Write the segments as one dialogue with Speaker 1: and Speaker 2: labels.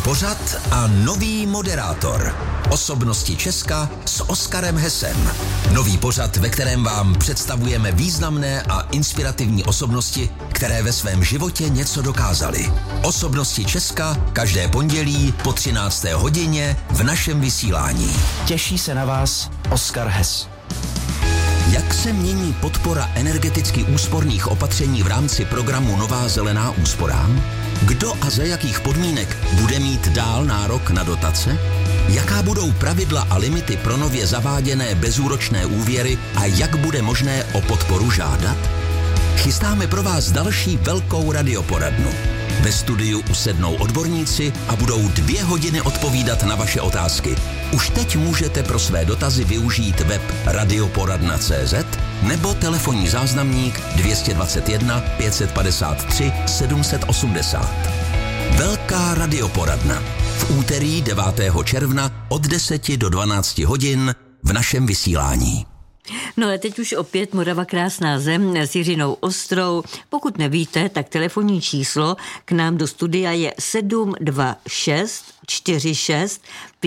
Speaker 1: pořad a nový moderátor. Osobnosti Česka s Oskarem Hesem. Nový pořad, ve kterém vám představujeme významné a inspirativní osobnosti, které ve svém životě něco dokázaly. Osobnosti Česka každé pondělí po 13. hodině v našem vysílání.
Speaker 2: Těší se na vás Oskar Hes.
Speaker 1: Jak se mění podpora energeticky úsporných opatření v rámci programu Nová zelená úsporám? Kdo a za jakých podmínek bude mít dál nárok na dotace? Jaká budou pravidla a limity pro nově zaváděné bezúročné úvěry a jak bude možné o podporu žádat? Chystáme pro vás další velkou radioporadnu. Ve studiu usednou odborníci a budou 2 hodiny odpovídat na vaše otázky. Už teď můžete pro své dotazy využít web radioporadna.cz nebo telefonní záznamník 221 553 780. Velká radioporadna. V úterý 9. června od 10 do 12 hodin v našem vysílání.
Speaker 3: No a teď už opět Morava krásná zem s Jiřinou Ostrou. Pokud nevíte, tak telefonní číslo k nám do studia je 726 46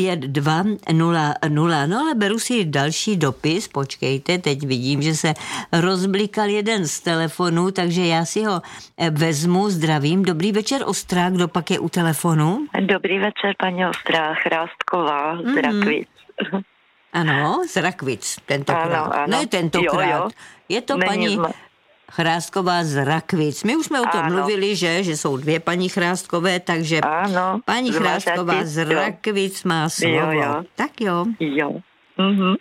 Speaker 3: 5200. No ale beru si další dopis, počkejte, teď vidím, že se rozblikal jeden z telefonů, takže já si ho vezmu, zdravím. Dobrý večer, Ostrá, kdo pak je u telefonu?
Speaker 4: Dobrý večer, paní Ostrá, Chrásková z Rakvic.
Speaker 3: Ano, z Rakvic, tentokrát. Ano. Ne tentokrát. Jo. Je to paní Chrásková z Rakvic. My už jsme o tom mluvili, že jsou 2 paní Chráskové, takže paní Chrásková z Rakvic má slovo. Jo. Tak jo.
Speaker 4: Jo. Mhm.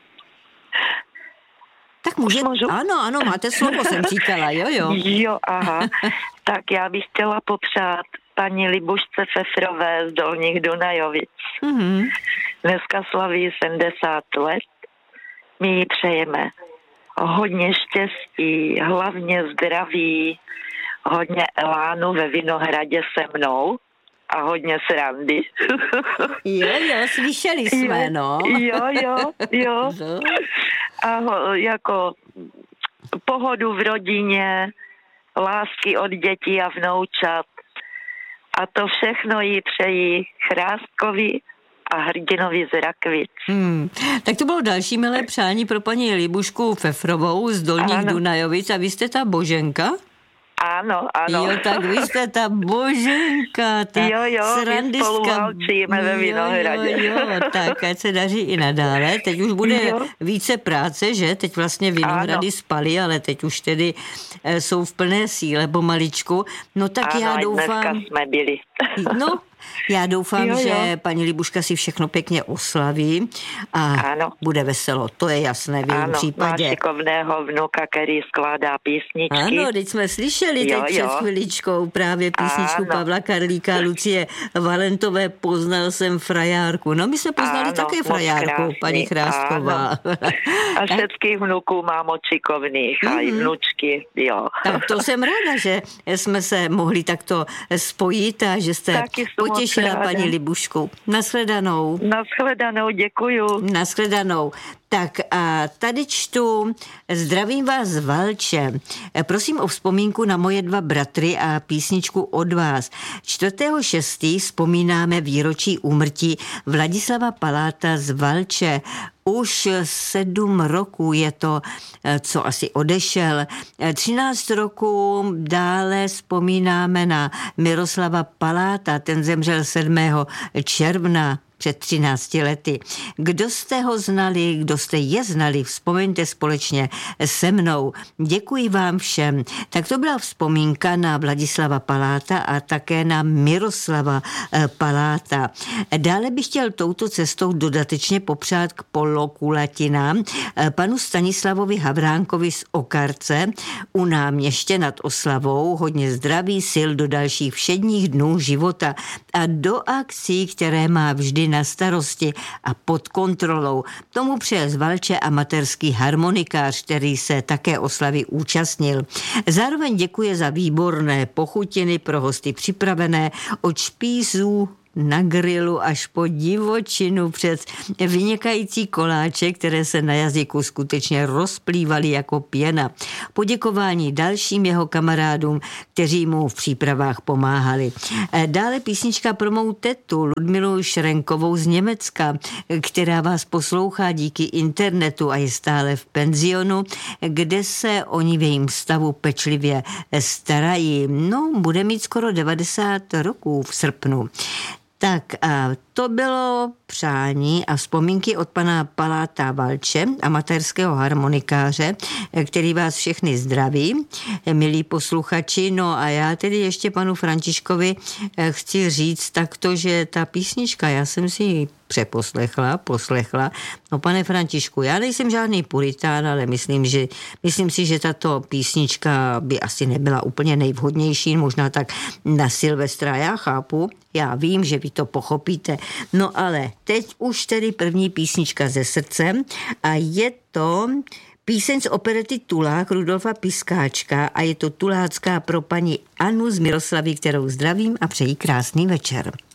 Speaker 3: Tak můžu? Ano, máte slovo, jsem říkala, jo.
Speaker 4: Jo, aha. Tak já bych chtěla popřát paní Libušce Fefrové z Dolních Dunajovic. Mhm. Dneska slaví 70 let. My jí přejeme hodně štěstí, hlavně zdraví, hodně elánu ve Vinohradě se mnou a hodně srandy.
Speaker 3: Jo, slyšeli jsme, no.
Speaker 4: Jo. A jako pohodu v rodině, lásky od dětí a vnoučat. A to všechno jí přejí Chrástkovi a Hrdinovi z Rakvic.
Speaker 3: Tak to bylo další milé přání pro paní Libušku Fefrovou z Dolních Dunajovic. A vy jste ta Boženka?
Speaker 4: Ano.
Speaker 3: Jo, tak vy jste ta Boženka, ta srandistka.
Speaker 4: My spolu válčíme ve Vinohradě.
Speaker 3: Jo, tak ať se daří i nadále. Teď už bude více práce, že? Teď vlastně Vinohrady spaly, ale teď už tedy jsou v plné síle pomaličku. No tak já doufám...
Speaker 4: dneska jsme byli.
Speaker 3: Já doufám, že paní Libuška si všechno pěkně oslaví a bude veselo, to je jasné v jejím případě.
Speaker 4: Má šikovného vnuka, který skládá písničky.
Speaker 3: Ano, teď jsme slyšeli teď před chviličkou právě písničku Pavla Karlíka, Lucie Valentové, Poznal jsem frajárku. No my jsme poznali také frajárku, paní Chrásková.
Speaker 4: A všetkých vnuků mám moc šikovných a i vnučky, jo.
Speaker 3: Tak to jsem ráda, že jsme se mohli takto spojit a že jste potěšila paní Libušku. Nashledanou.
Speaker 4: Nashledanou, děkuju.
Speaker 3: Nashledanou. Tak a tady čtu, zdravím vás z Valče. Prosím o vzpomínku na moje 2 bratry a písničku od vás. 4.6. vzpomínáme výročí úmrtí Vladislava Paláta z Valče. Už 7 roků je to, co asi odešel. 13 roků dále vzpomínáme na Miroslava Paláta, ten zemřel 7. června před 13 lety. Kdo jste ho znali, kdo jste je znali, vzpomeňte společně se mnou. Děkuji vám všem. Tak to byla vzpomínka na Vladislava Paláta a také na Miroslava Paláta. Dále bych chtěl touto cestou dodatečně popřát k polokulatinám panu Stanislavovi Havránkovi z Okarce u Náměště nad Oslavou. Hodně zdraví, sil do dalších všedních dnů života a do akcí, které má vždy na starosti a pod kontrolou. Tomu přeje z Valče amatérský harmonikář, který se také oslavy účastnil. Zároveň děkuje za výborné pochutiny pro hosty připravené od špízů na grilu až po divočinu přes vynikající koláče, které se na jazyku skutečně rozplývaly jako pěna. Poděkování dalším jeho kamarádům, kteří mu v přípravách pomáhali. Dále písnička pro mou tetu Ludmilu Šrenkovou z Německa, která vás poslouchá díky internetu a je stále v penzionu, kde se oni v jejím stavu pečlivě starají. No, bude mít skoro 90 roků v srpnu. Tak a to bylo přání a vzpomínky od pana Paláta Valče, amatérského harmonikáře, který vás všechny zdraví, milí posluchači. No a já tedy ještě panu Františkovi chci říct takto, že ta písnička, já jsem si ji poslechla. No pane Františku, já nejsem žádný puritán, ale myslím si, že tato písnička by asi nebyla úplně nejvhodnější, možná tak na Silvestra, já chápu, já vím, že vy to pochopíte. No ale teď už tedy první písnička ze srdce a je to píseň z operety Tulák Rudolfa Piskáčka a je to tulácká pro paní Anu z Miroslavy, kterou zdravím a přeji krásný večer.